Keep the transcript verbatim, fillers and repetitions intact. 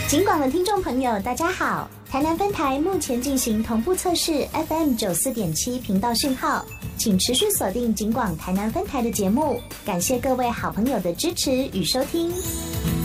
警广的听众朋友，大家好！台南分台目前进行同步测试 F M 九四点七频道讯号，请持续锁定警广台南分台的节目。感谢各位好朋友的支持与收听。